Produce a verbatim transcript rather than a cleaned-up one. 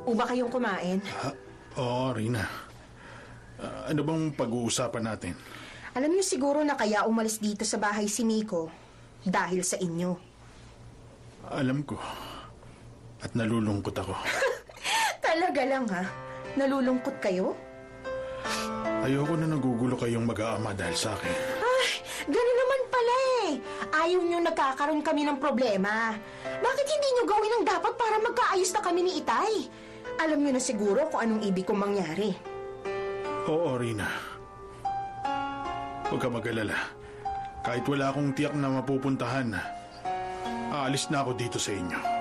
o ba kayong kumain? Ha? Oo, Rina. Uh, ano bang pag-uusapan natin? Alam niyo siguro na kaya umalis dito sa bahay si Nico dahil sa inyo. Alam ko. At nalulungkot ako. Talaga lang ha? Nalulungkot kayo? Ayoko na nagugulo kayong mag-aama dahil sa akin. Ay, gano'n naman pala eh. Ayaw niyo nagkakaroon kami ng problema. Bakit hindi niyo gawin ang dapat para magkaayos na kami ni Itay? Alam niyo na siguro kung anong ibig kong mangyari. Oo, Rina. Huwag ka mag-alala. Kahit wala akong tiyak na mapupuntahan, aalis na ako dito sa inyo.